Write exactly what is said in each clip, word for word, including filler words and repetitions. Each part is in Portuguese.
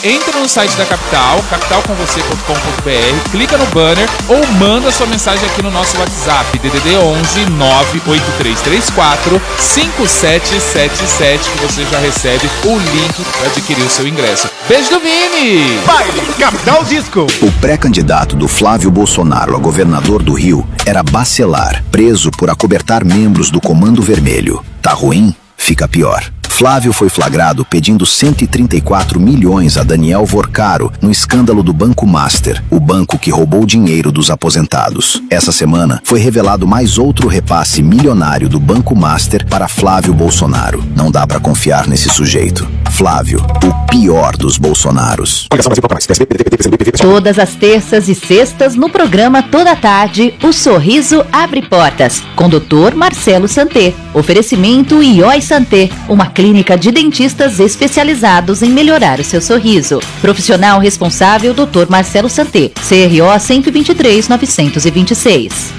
entra no site da Capital, capital com você ponto com ponto b r, clica no banner ou manda sua mensagem aqui no nosso WhatsApp, D D D onze nove oito três três quatro cinco sete sete sete, que você já recebe o link para adquirir o seu ingresso. Beijo do Vini! Baile Capital Disco. O pré-candidato do Flávio Bolsonaro a governador do Rio era Bacelar, preso por acobertar membros do Comando Vermelho. Tá ruim? Fica pior. Flávio foi flagrado pedindo cento e trinta e quatro milhões a Daniel Vorcaro no escândalo do Banco Master, o banco que roubou dinheiro dos aposentados. Essa semana foi revelado mais outro repasse milionário do Banco Master para Flávio Bolsonaro. Não dá pra confiar nesse sujeito. Flávio, o pior dos Bolsonaros. Todas as terças e sextas no programa Toda Tarde, o Sorriso Abre Portas, com doutor Marcelo Santé. Oferecimento I O I Santé, uma clínica de dentistas especializados em melhorar o seu sorriso. Profissional responsável doutor Marcelo Santé, C R O cento e vinte e três, novecentos e vinte e seis.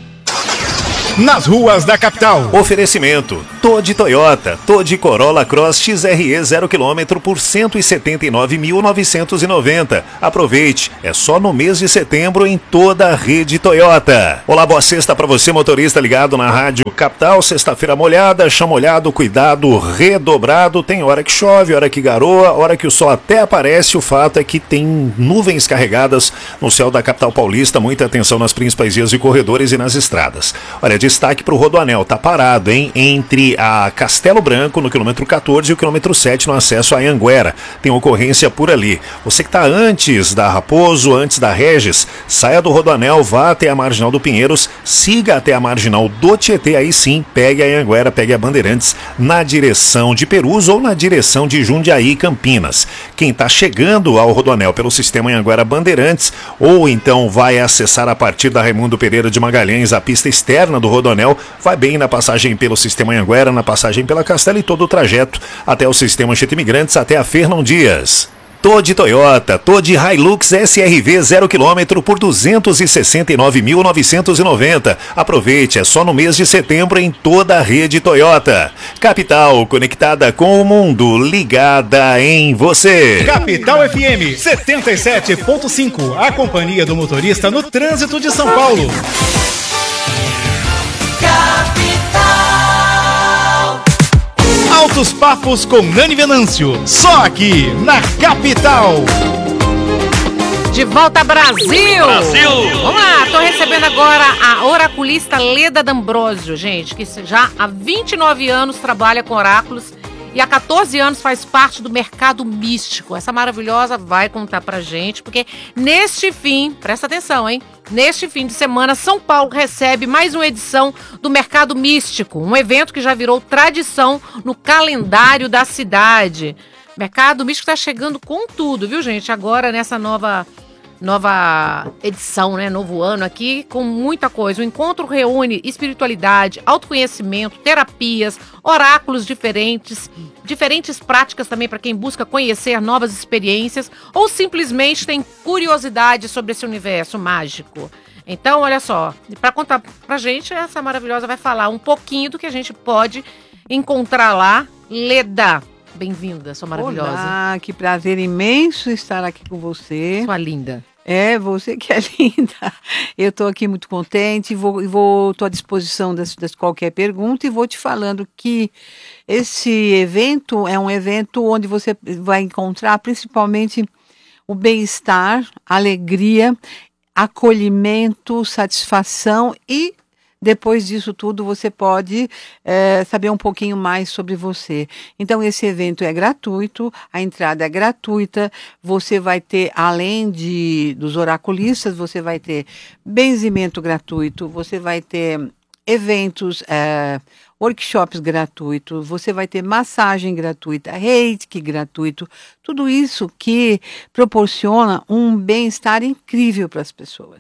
Nas ruas da capital. Oferecimento: Todi Toyota, Todi Corolla Cross X R E zero quilômetro por cento e setenta e nove mil novecentos e noventa. Aproveite, é só no mês de setembro em toda a rede Toyota. Olá, boa sexta para você, motorista ligado na Rádio Capital. Sexta-feira molhada, chão molhado, cuidado redobrado. Tem hora que chove, hora que garoa, hora que o sol até aparece. O fato é que tem nuvens carregadas no céu da capital paulista. Muita atenção nas principais vias e corredores e nas estradas. Olha, destaque para o Rodoanel, tá parado, hein? Entre a Castelo Branco, no quilômetro quatorze, e o quilômetro sete, no acesso a Anhanguera. Tem ocorrência por ali. Você que está antes da Raposo, antes da Regis, saia do Rodoanel, vá até a Marginal do Pinheiros, siga até a Marginal do Tietê, aí sim, pegue a Anhanguera, pegue a Bandeirantes na direção de Perus ou na direção de Jundiaí, Campinas. Quem está chegando ao Rodoanel pelo sistema Anhanguera Bandeirantes, ou então vai acessar a partir da Raimundo Pereira de Magalhães a pista externa do Rodoanel, vai bem na passagem pelo sistema Anhanguera, na passagem pela Castelo e todo o trajeto até o sistema Anchieta Imigrantes, até a Fernão Dias. Todi Toyota, Todi Hilux S R V zero quilômetro por duzentos e sessenta e nove mil novecentos e noventa. Aproveite, é só no mês de setembro em toda a rede Toyota. Capital, conectada com o mundo, ligada em você. Capital F M setenta e sete ponto cinco, a companhia do motorista no trânsito de São Paulo. Altos Papos com Nani Venâncio, só aqui na Capital. De volta, Brasil! Brasil! Vamos lá, tô recebendo agora a oraculista Leda D'Ambrosio, gente, que já há vinte e nove anos trabalha com oráculos e há quatorze anos faz parte do mercado místico. Essa maravilhosa vai contar pra gente, porque neste fim, presta atenção, hein? Neste fim de semana, São Paulo recebe mais uma edição do Mercado Místico, um evento que já virou tradição no calendário da cidade. Mercado Místico está chegando com tudo, viu, gente? Agora nessa nova... Nova edição, né? Novo ano aqui com muita coisa. O encontro reúne espiritualidade, autoconhecimento, terapias, oráculos diferentes, diferentes práticas também para quem busca conhecer novas experiências ou simplesmente tem curiosidade sobre esse universo mágico. Então, olha só, para contar pra gente, essa maravilhosa vai falar um pouquinho do que a gente pode encontrar lá. Leda, bem-vinda, sua maravilhosa. Olá, que prazer imenso estar aqui com você. Sua linda. É, você que é linda. Eu estou aqui muito contente, vou, vou, estou à disposição de qualquer pergunta e vou te falando que esse evento é um evento onde você vai encontrar principalmente o bem-estar, alegria, acolhimento, satisfação e depois disso tudo, você pode é, saber um pouquinho mais sobre você. Então, esse evento é gratuito, a entrada é gratuita, você vai ter, além de, dos oraculistas, você vai ter benzimento gratuito, você vai ter eventos, é, workshops gratuitos, você vai ter massagem gratuita, reiki gratuito, tudo isso que proporciona um bem-estar incrível para as pessoas.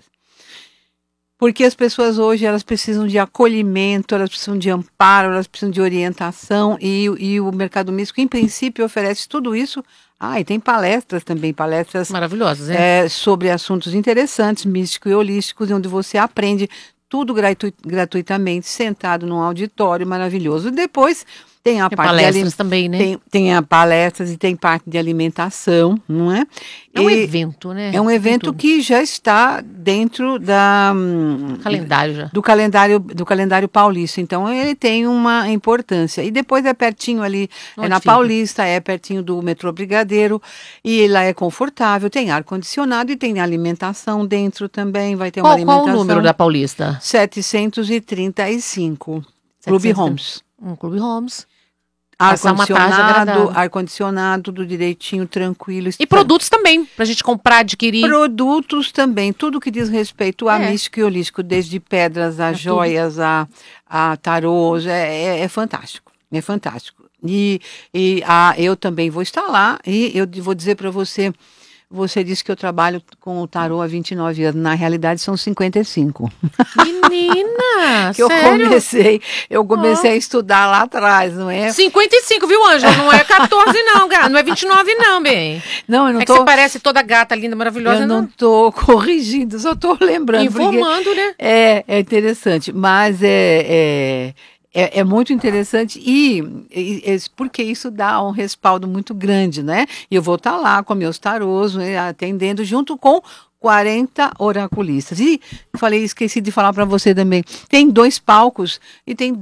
Porque as pessoas hoje, elas precisam de acolhimento, elas precisam de amparo, elas precisam de orientação e, e o Mercado Místico, em princípio, oferece tudo isso. Ah, e tem palestras também, palestras maravilhosas, hein? É, sobre assuntos interessantes, místicos e holísticos, onde você aprende tudo gratu- gratuitamente, sentado num auditório maravilhoso. E depois Tem a Tem parte palestras de ali- também, né? Tem, tem a palestras e tem parte de alimentação, não é? É um E evento, né? é um Tem evento tudo. que já está dentro da hum, Calendário já. do calendário do calendário paulista. Então ele tem uma importância. E depois é pertinho ali, é Onde na fica? Paulista, é pertinho do metrô Brigadeiro, e lá é confortável, tem ar condicionado e tem alimentação dentro também, vai ter uma Qual, qual alimentação. o número da Paulista? setecentos e trinta e cinco. Clube setecentos. Homes. Um Clube Homes. Passar uma tarde Ar-condicionado, agradável. ar-condicionado, tudo direitinho, tranquilo. E produtos também, pra gente comprar, adquirir. Produtos também, tudo que diz respeito a É. místico e holístico, desde pedras a É joias, a, a tarôs, é, é, é fantástico, é fantástico. E, e a, eu também vou estar lá e eu vou dizer para você, você disse que eu trabalho com o tarô há vinte e nove anos, na realidade são cinquenta e cinco. Menina, que eu sério? comecei, eu comecei a estudar lá atrás, não é? cinquenta e cinco, viu, Ângela? Não é quatorze não, gata. Não é vinte e nove não, bem. Não, eu não É que tô... você parece toda gata, linda, maravilhosa. Eu não não. estou corrigindo, só estou lembrando. porque Informando, né? É, é interessante, mas é, é, é, é muito interessante e, e- e- porque isso dá um respaldo muito grande, né? E eu vou estar lá com meus tarôs, né, atendendo junto com quarenta oraculistas. E falei, esqueci de falar para você também, tem dois palcos e tem